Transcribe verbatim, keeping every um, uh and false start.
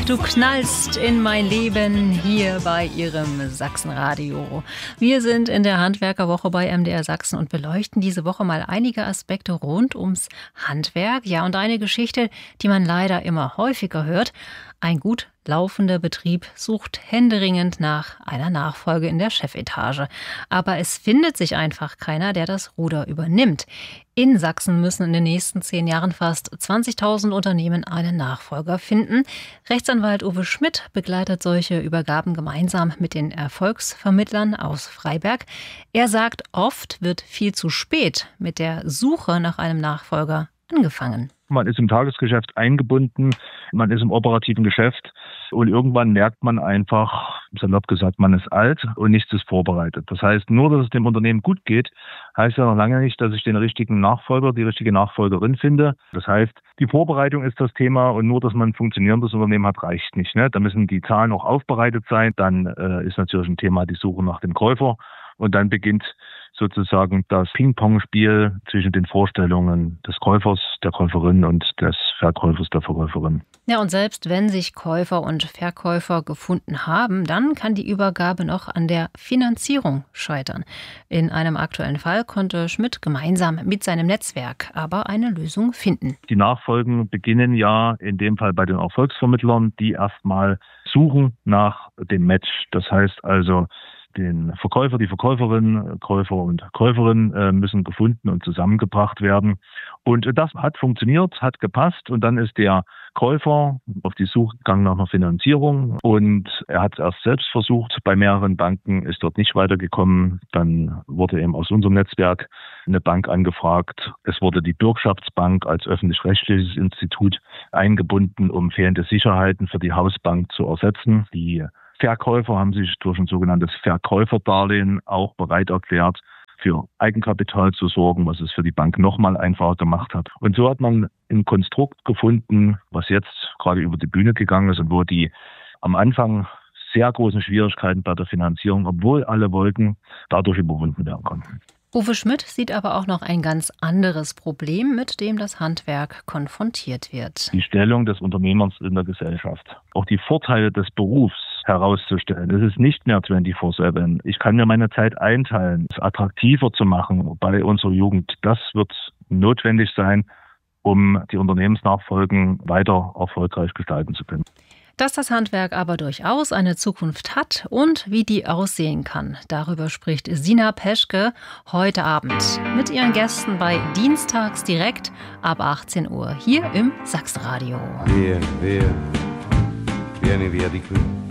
Du knallst in mein Leben hier bei Ihrem Sachsenradio. Wir sind in der Handwerkerwoche bei M D R Sachsen und beleuchten diese Woche mal einige Aspekte rund ums Handwerk. Ja, und eine Geschichte, die man leider immer häufiger hört. Ein gut laufender Betrieb sucht händeringend nach einer Nachfolge in der Chefetage. Aber es findet sich einfach keiner, der das Ruder übernimmt. In Sachsen müssen in den nächsten zehn Jahren fast zwanzigtausend Unternehmen einen Nachfolger finden. Rechtsanwalt Uwe Schmidt begleitet solche Übergaben gemeinsam mit den Erfolgsvermittlern aus Freiberg. Er sagt, oft wird viel zu spät mit der Suche nach einem Nachfolger angefangen. Man ist im Tagesgeschäft eingebunden, man ist im operativen Geschäft und irgendwann merkt man einfach, salopp gesagt, man ist alt und nichts ist vorbereitet. Das heißt, nur, dass es dem Unternehmen gut geht, heißt ja noch lange nicht, dass ich den richtigen Nachfolger, die richtige Nachfolgerin finde. Das heißt, die Vorbereitung ist das Thema und nur, dass man ein funktionierendes Unternehmen hat, reicht nicht. Ne? Da müssen die Zahlen auch aufbereitet sein. Dann äh, ist natürlich ein Thema die Suche nach dem Käufer und dann beginnt sozusagen das Ping-Pong-Spiel zwischen den Vorstellungen des Käufers, der Käuferin und des Verkäufers, der Verkäuferin. Ja, und selbst wenn sich Käufer und Verkäufer gefunden haben, dann kann die Übergabe noch an der Finanzierung scheitern. In einem aktuellen Fall konnte Schmidt gemeinsam mit seinem Netzwerk aber eine Lösung finden. Die Nachfolgen beginnen ja in dem Fall bei den Erfolgsvermittlern, die erstmal suchen nach dem Match. Das heißt also, den Verkäufer, die Verkäuferin, Käufer und Käuferin äh, müssen gefunden und zusammengebracht werden. Und das hat funktioniert, hat gepasst. Und dann ist der Käufer auf die Suche gegangen nach einer Finanzierung. Und er hat es erst selbst versucht. Bei mehreren Banken ist dort nicht weitergekommen. Dann wurde eben aus unserem Netzwerk eine Bank angefragt. Es wurde die Bürgschaftsbank als öffentlich-rechtliches Institut eingebunden, um fehlende Sicherheiten für die Hausbank zu ersetzen. Die Verkäufer haben sich durch ein sogenanntes Verkäuferdarlehen auch bereit erklärt, für Eigenkapital zu sorgen, was es für die Bank nochmal einfacher gemacht hat. Und so hat man ein Konstrukt gefunden, was jetzt gerade über die Bühne gegangen ist und wo die am Anfang sehr großen Schwierigkeiten bei der Finanzierung, obwohl alle wollten, dadurch überwunden werden konnten. Uwe Schmidt sieht aber auch noch ein ganz anderes Problem, mit dem das Handwerk konfrontiert wird. Die Stellung des Unternehmers in der Gesellschaft. Auch die Vorteile des Berufs herauszustellen. Es ist nicht mehr vierundzwanzig sieben. Ich kann mir meine Zeit einteilen, es attraktiver zu machen bei unserer Jugend. Das wird notwendig sein, um die Unternehmensnachfolgen weiter erfolgreich gestalten zu können. Dass das Handwerk aber durchaus eine Zukunft hat und wie die aussehen kann, darüber spricht Sina Peschke heute Abend mit ihren Gästen bei Dienstags direkt ab achtzehn Uhr hier im Sachsenradio. Vieni via, vieni via di qui.